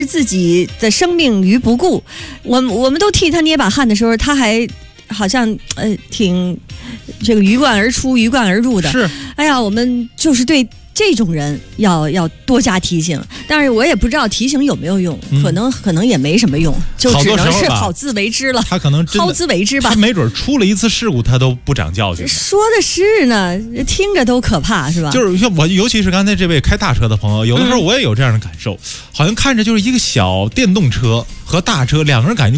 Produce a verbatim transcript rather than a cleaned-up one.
自己的生命于不顾，我我们都替他捏把汗的时候，他还好像呃挺这个鱼贯而出、鱼贯而入的。 是， 哎呀，我们就是对这种人要要多加提醒，但是我也不知道提醒有没有用， 嗯、 可能可能也没什么用，就只能是好自为之了。 他可能好自为之吧， 他没准出了一次事故，他都不长教训。 说的是呢，听着都可怕，是吧？ 就是像我，尤其是刚才这位开大车的朋友，有的时候我也有这样的感受，嗯、好像看着就是一个小电动车和大车两个人感觉。